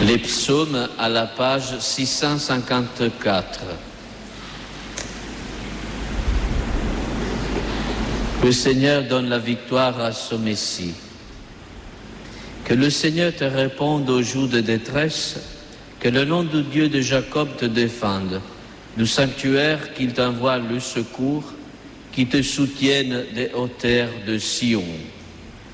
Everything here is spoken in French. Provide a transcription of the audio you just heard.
Les psaumes à la page 654. Le Seigneur donne la victoire à son Messie. Que le Seigneur te réponde aux jours de détresse, que le nom du Dieu de Jacob te défende, du sanctuaire qu'il t'envoie le secours, qui te soutienne des hauteurs de Sion.